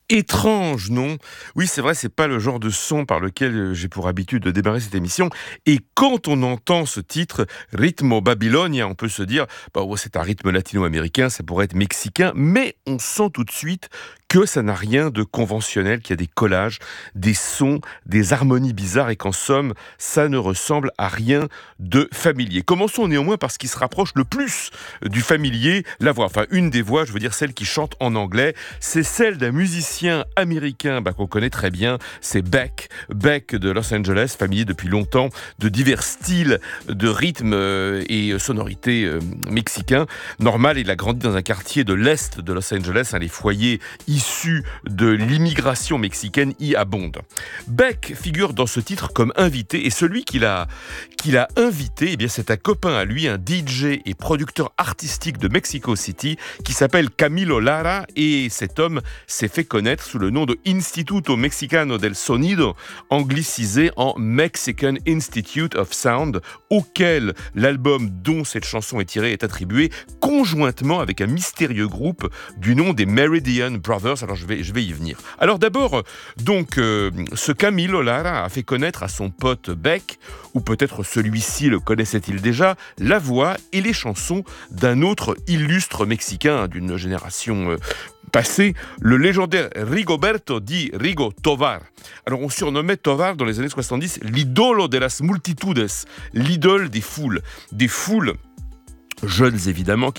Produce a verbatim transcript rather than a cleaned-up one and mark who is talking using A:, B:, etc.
A: Étrange, non? Oui, c'est vrai, c'est pas le genre de son par lequel euh, j'ai pour habitude de démarrer cette émission. Et quand on entend ce titre, Ritmo Babylonia, on peut se dire, bah, ouais, c'est un rythme latino-américain, ça pourrait être mexicain, mais on sent tout de suite que ça n'a rien de conventionnel, qu'il y a des collages, des sons, des harmonies bizarres et qu'en somme, ça ne ressemble à rien de familier. Commençons néanmoins par ce qui se rapproche le plus du familier, la voix. Enfin, une des voix, je veux dire celle qui chante en anglais, c'est celle d'un musicien américain bah, qu'on connaît très bien, c'est Beck. Beck de Los Angeles, familier depuis longtemps de divers styles de rythmes euh, et sonorités euh, mexicains. Normal, il a grandi dans un quartier de l'est de Los Angeles, hein, les foyers issus de l'immigration mexicaine y abondent. Beck figure dans ce titre comme invité et celui qu'il a, qu'il a invité, eh bien, c'est un copain à lui, un D J et producteur artistique de Mexico City qui s'appelle Camilo Lara et cet homme s'est fait connaître sous le nom de Instituto Mexicano del Sonido, anglicisé en Mexican Institute of Sound, auquel l'album dont cette chanson est tirée est attribué conjointement avec un mystérieux groupe du nom des Meridian Brothers. Alors je vais, je vais y venir. Alors d'abord, donc, euh, ce Camilo Lara a fait connaître à son pote Beck, ou peut-être celui-ci le connaissait-il déjà, la voix et les chansons d'un autre illustre mexicain d'une génération euh, passée, le légendaire Rigoberto di Rigo Tovar. Alors on surnommait Tovar dans les années soixante-dix l'idolo de las multitudes, l'idole des foules, des foules jeunes évidemment,